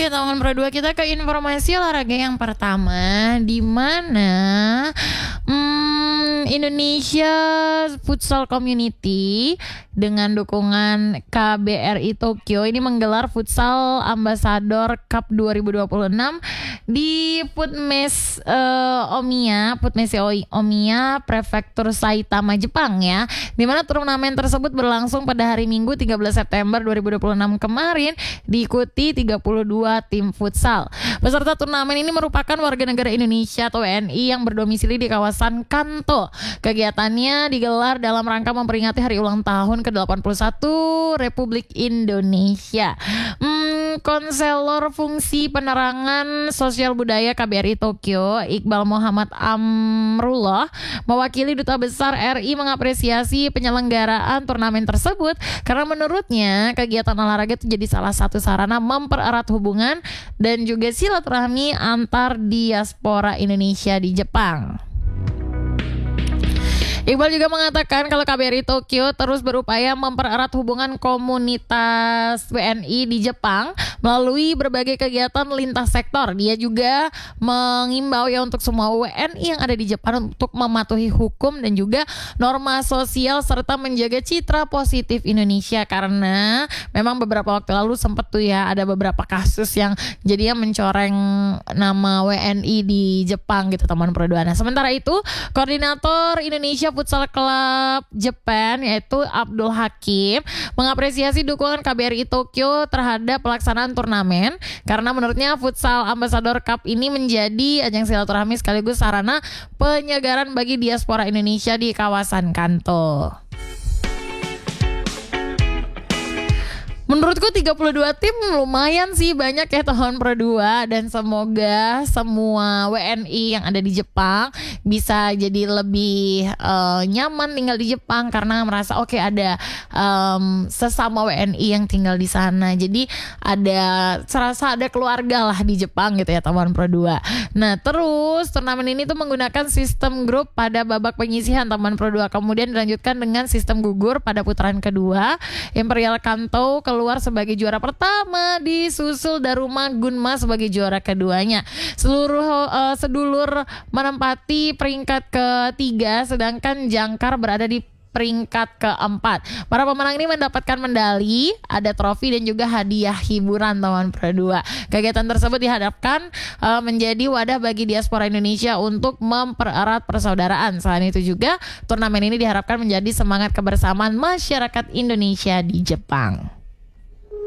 Oke, teman Pro 2, kita ke informasi olahraga yang pertama, di mana Indonesia Futsal Community dengan dukungan KBRI Tokyo ini menggelar Futsal Ambassador Cup 2026 di Putmes Omiya Prefektur Saitama, Jepang ya. Di mana turnamen tersebut berlangsung pada hari Minggu 13 September 2026 kemarin, diikuti 32 tim futsal. Peserta turnamen ini merupakan warga negara Indonesia atau WNI yang berdomisili di kawasan Kanto. Kegiatannya digelar dalam rangka memperingati hari ulang tahun ke-81 Republik Indonesia. Konselor Fungsi Penerangan Sosial Budaya KBRI Tokyo, Iqbal Muhammad Amrullah, mewakili Duta Besar RI mengapresiasi penyelenggaraan turnamen tersebut karena menurutnya kegiatan olahraga itu jadi salah satu sarana mempererat hubungan dan juga silaturahmi antar diaspora Indonesia di Jepang. Iqbal juga mengatakan kalau KBRI Tokyo terus berupaya mempererat hubungan komunitas WNI di Jepang melalui berbagai kegiatan lintas sektor. Dia juga mengimbau ya untuk semua WNI yang ada di Jepang untuk mematuhi hukum dan juga norma sosial serta menjaga citra positif Indonesia, karena memang beberapa waktu lalu sempat tuh ya ada beberapa kasus yang jadinya mencoreng nama WNI di Jepang gitu, teman Pro 2. Nah, sementara itu koordinator Indonesia Futsal Club Japan yaitu Abdul Hakim mengapresiasi dukungan KBRI Tokyo terhadap pelaksanaan turnamen karena menurutnya Futsal Ambassador Cup ini menjadi ajang silaturahmi sekaligus sarana penyegaran bagi diaspora Indonesia di kawasan Kanto. Menurutku 32 tim lumayan sih banyak ya teman Pro 2, dan semoga semua WNI yang ada di Jepang bisa jadi lebih nyaman tinggal di Jepang karena merasa oke, ada sesama WNI yang tinggal di sana. Jadi serasa ada keluarga lah di Jepang gitu ya teman Pro 2. Nah, terus turnamen ini tuh menggunakan sistem grup pada babak penyisihan teman Pro 2. Kemudian dilanjutkan dengan sistem gugur pada putaran kedua. Imperial Kanto keluar sebagai juara pertama, disusul Daruma Gunma sebagai juara keduanya. Seluruh sedulur menempati peringkat ketiga, sedangkan Jangkar berada di peringkat keempat. Para pemenang ini mendapatkan medali, ada trofi dan juga hadiah hiburan teman Pro 2. Kegiatan tersebut diharapkan menjadi wadah bagi diaspora Indonesia untuk mempererat persaudaraan. Selain itu juga turnamen ini diharapkan menjadi semangat kebersamaan masyarakat Indonesia di Jepang.